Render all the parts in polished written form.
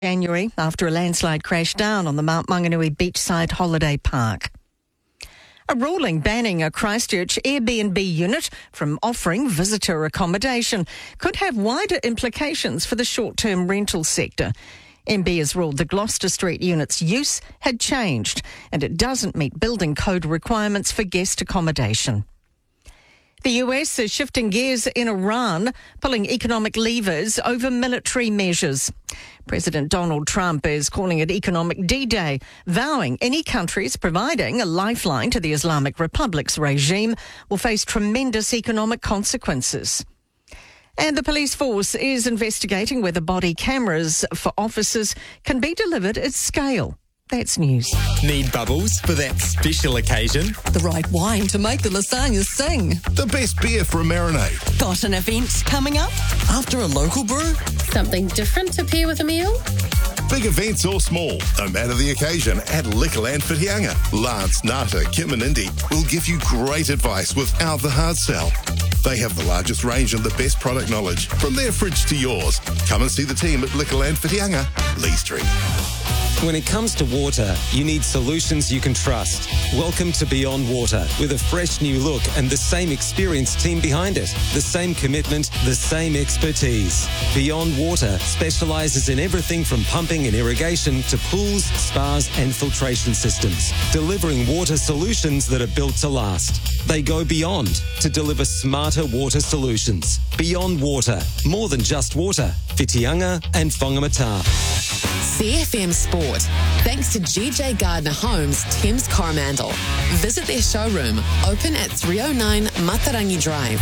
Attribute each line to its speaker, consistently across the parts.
Speaker 1: January after a landslide crashed down on the Mount Maunganui beachside holiday park. A ruling banning a Christchurch Airbnb unit from offering visitor accommodation could have wider implications for the short-term rental sector. MB has ruled the Gloucester Street unit's use had changed and it doesn't meet building code requirements for guest accommodation. The US is shifting gears in Iran, pulling economic levers over military measures. President Donald Trump is calling it Economic D-Day, vowing any countries providing a lifeline to the Islamic Republic's regime will face tremendous economic consequences. And the police force is investigating whether body cameras for officers can be delivered at scale. That's news.
Speaker 2: Need bubbles for that special occasion?
Speaker 3: The right wine to make the lasagna sing.
Speaker 4: The best beer for a marinade.
Speaker 3: Got an event coming up?
Speaker 2: After a local brew?
Speaker 5: Something different to pair with a meal?
Speaker 4: Big events or small, no matter the occasion, at Liquorland Whitianga. Lance, Nata, Kim and Indy will give you great advice without the hard sell. They have the largest range and the best product knowledge, from their fridge to yours. Come and see the team at Liquorland Whitianga, Lee Street.
Speaker 2: When it comes to water, you need solutions you can trust. Welcome to Beyond Water, with a fresh new look and the same experienced team behind it. The same commitment, the same expertise. Beyond Water specialises in everything from pumping and irrigation to pools, spas and filtration systems, delivering water solutions that are built to last. They go beyond to deliver smarter water solutions. Beyond Water, more than just water. Whitianga and Whangamata.
Speaker 6: CFM Sport, thanks to GJ Gardner Homes, Thames Coromandel. Visit their showroom, open at 309 Matarangi Drive.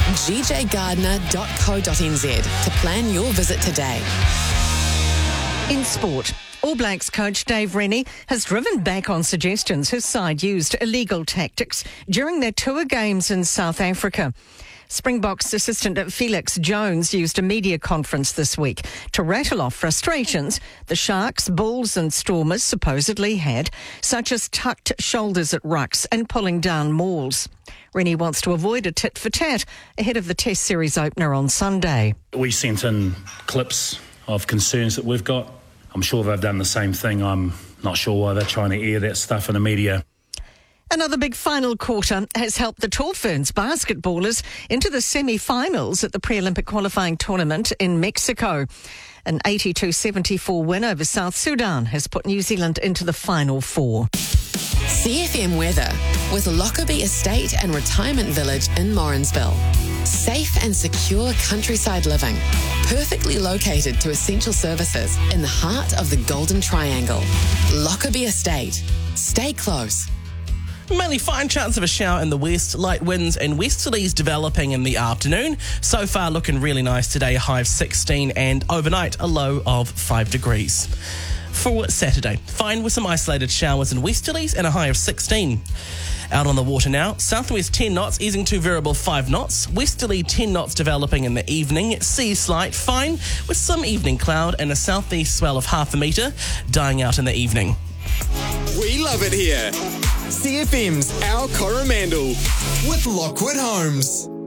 Speaker 6: gjgardner.co.nz to plan your visit today.
Speaker 1: In sport, All Blacks coach Dave Rennie has driven back on suggestions his side used illegal tactics during their tour games in South Africa. Springboks assistant Felix Jones used a media conference this week to rattle off frustrations the Sharks, Bulls and Stormers supposedly had, such as tucked shoulders at rucks and pulling down mauls. Rennie wants to avoid a tit-for-tat ahead of the Test Series opener on Sunday.
Speaker 7: We sent in clips of concerns that we've got. I'm sure they've done the same thing. I'm not sure why they're trying to air that stuff in the media.
Speaker 1: Another big final quarter has helped the Tall Ferns basketballers into the semi-finals at the pre-Olympic qualifying tournament in Mexico. An 82-74 win over South Sudan has put New Zealand into the final four.
Speaker 6: CFM weather with Lockerbie Estate and Retirement Village in Morrinsville. Safe and secure countryside living, perfectly located to essential services in the heart of the Golden Triangle. Lockerbie Estate. Stay close.
Speaker 8: Mainly fine chance of a shower in the west, light winds and westerlies developing in the afternoon. So far looking really nice today, a high of 16 and overnight a low of 5 degrees. For Saturday, fine with some isolated showers and westerlies and a high of 16. Out on the water now, southwest 10 knots easing to variable 5 knots, westerly 10 knots developing in the evening, sea slight fine with some evening cloud and a southeast swell of half a metre dying out in the evening.
Speaker 2: We love it here. CFM's Our Coromandel with Lockwood Homes.